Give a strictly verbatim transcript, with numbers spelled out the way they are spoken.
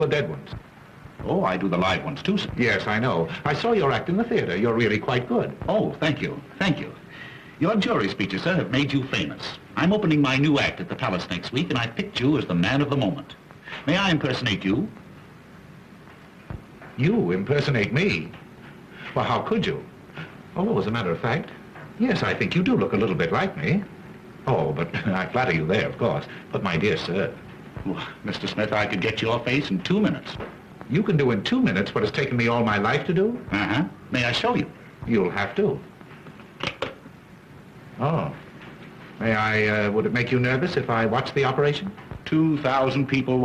The dead ones. Oh, I do the live ones too, sir. Yes, I know. I saw your act in the theater. You're really quite good. Oh, thank you. Thank you. Your jury speeches, sir, have made you famous. I'm opening my new act at the Palace next week, and I picked you as the man of the moment. May I impersonate you? You impersonate me? Well, how could you? Oh, as a matter of fact, yes, I think you do look a little bit like me. Oh, but I flatter you there, of course. But, my dear sir... Well, Mister Smith, I could get your face in two minutes. You can do in two minutes what has taken me all my life to do? Uh-huh. May I show you? You'll have to. Oh. May I, uh, would it make you nervous if I watched the operation? Two thousand people